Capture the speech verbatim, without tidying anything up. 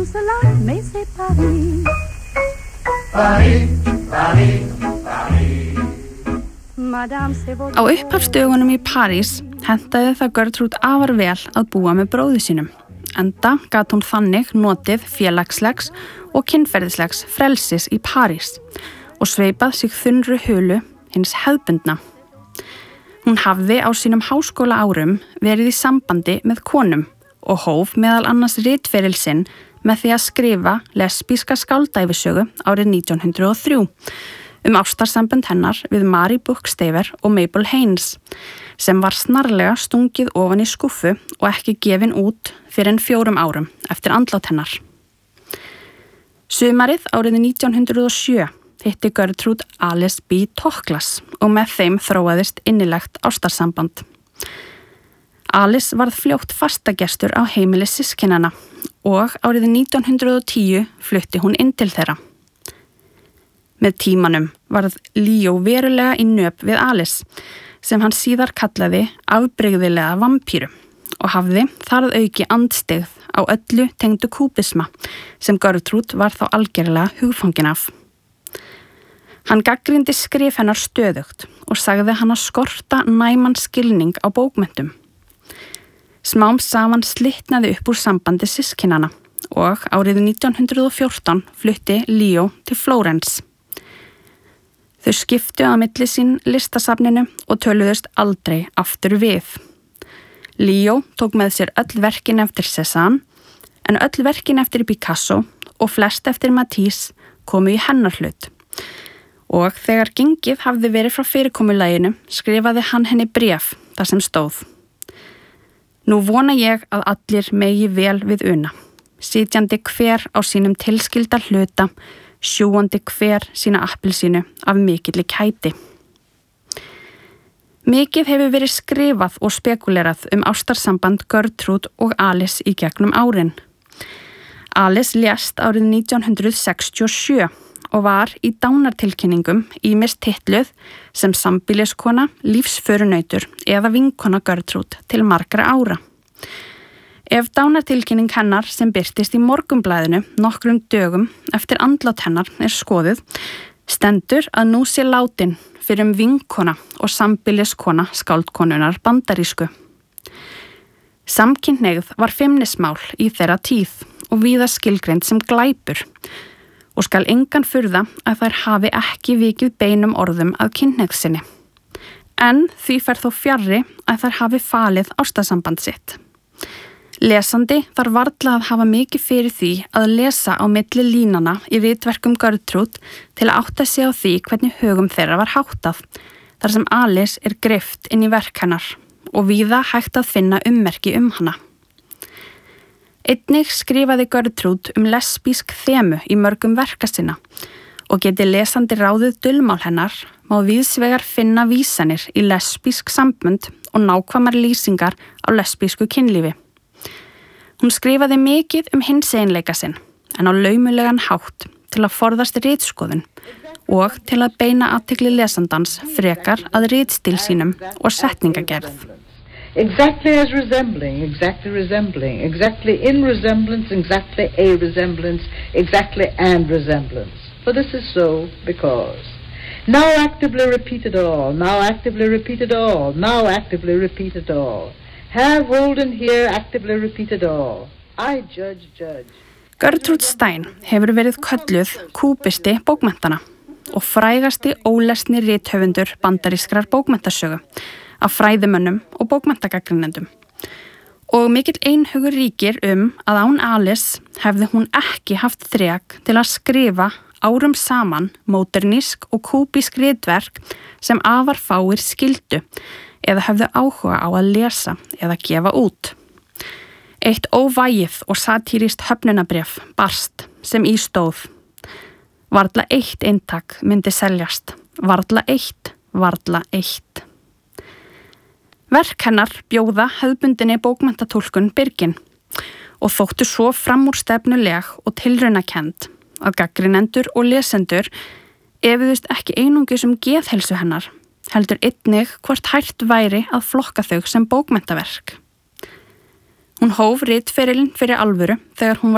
tout cela, mais c'est Paris. Paris, Paris, Paris. Madame, c'est votre... Á upphafsdögunum í París hentaði það Gertrúd afar vel að búa með bróður sínum. Enda gat hún þannig notið félagslegs og kynferðislegs frelsis í París og sveipað sig þunnru hulu hins hefðbundna. Hún hafði á sínum háskóla árum verið í sambandi með konum og hóf meðal annars ritferil sinn með því að skrifa lesbíska skáldæfisögu árið nítján hundruð og þrjú um ástarsambönd hennar við Mary Bookstaver og Mabel Haynes sem var snarlega stungið ofan í skúffu og ekki gefin út fyrir en fjórum árum eftir andlát hennar. Sumarið árið nítján hundruð og sjö hitti Gertrúd Alice B. Toklas og með þeim þróaðist innilegt ástarsamband. Alice varð fljótt fastagestur á heimili systkinanna og árið nítján hundruð og tíu flutti hún inn til þeirra. Með tímanum varð Leo verulega í nöp við Alice sem hann síðar kallaði afbrigðilega vampíru og hafði þar að auki andstyggð á öllu tengdu kúbisma sem Gertrúd var þá algerlega hugfangin af. Hann gagnrýndi skrif hennar stöðugt og sagði hann að skorta næman skilning á bókmenntum. Smám saman slitnaði upp úr sambandi systkinanna og árið nítján hundruð og fjórtán flutti Leo til Flórens. Þau skiptu á milli sín listasafninu og töluðust aldrei aftur við. Leo tók með sér öll verkin eftir Cézanne en öll verkin eftir Picasso og flest eftir Matisse komu í hennar hlut. Og þegar gengið hafði verið frá fyrirkomulaginu skrifaði hann henni bréf þar sem stóð: Nú vona ég að allir megi vel við una, sitjandi hver á sínum tilskilda hluta, sjúandi hver sína appelsínu af mikilli kæti. Mikið hefur verið skrifað og spekulerað um ástarsamband Gertrúd og Alice í gegnum árin. Alice lést árið nítján hundruð sextíu og sjö og var í dánartilkynningum ýmist titluð sem sambýliskona, lífsförunautur eða vinkona Gertrúd til margra ára. Ef dánartilkynning hennar sem birtist í Morgunblaðinu nokkrum dögum eftir andlát hennar er skoðuð, stendur að nú sé látin fyrir um vinkona og sambýliskona skáldkonunar bandarísku. Samkynhneigð var feimnismál í þeirra tíð og víða skilgreind sem glæpur og skal engan furða að þær hafi ekki vikið beinum orðum að kynhneigð sinni. En því fer þó fjarri að þær hafi falið ástarsamband sitt. Lesandi þarf varla að hafa mikið fyrir því að lesa á milli línana í ritverkum Gertrúd til að átta sig á því hvernig högum þeirra var háttað, þar sem Alice er greift inn í verk hennar og víða hægt að finna ummerki um hana. Einnig skrifaði Gertrúd um lesbísk þemu í mörgum verka sinna og geti lesandi ráðið dulmál hennar má víðsvegar finna vísanir í lesbísk sambönd og nákvæmar lýsingar á lesbísku kynlífi. Hún skrifaði mikið um hinseinleika sinn en á laumulegan hátt til að forðast ritskoðun og til að beina athygli lesandans frekar að ritstíl sínum og setningagerð. Exactly as resembling, exactly resembling, exactly in resemblance, exactly a resemblance, exactly and resemblance. For this is so because now actively repeat it all, now actively repeat it all, now actively repeat it all. Have Holden here actively repeat it all. I judge, judge. Gertrúd Stein hefur verið kölluð kúbisti bókmenntana og frægasti ólesni rithöfundur bandarískrar bókmentasögu af fræðimönnum og bókmentagagnrýnendum. Og mikill einhugur ríkir um að án Alice hefði hún ekki haft þrek til að skrifa árum saman módernísk og kúbísk ritverk sem afar fáir skildu eða höfðu áhuga á að lesa eða gefa út. Eitt óvægið og satírískt höfnunabréf barst sem í stóð: Varla eitt eintak myndi seljast, varla eitt, varla eitt. Verk hennar bjóða hefðbundinni bókmenntatúlkun byrgin og þóttu svo framúrstefnuleg og tilraunakend að gagnrýnendur og lesendur efuðust ekki einungis um geðheilsu hennar, heldur einnig hvort hægt væri að flokka þau sem bókmenntaverk. Hún hóf ritferilinn fyrir alvöru þegar hún var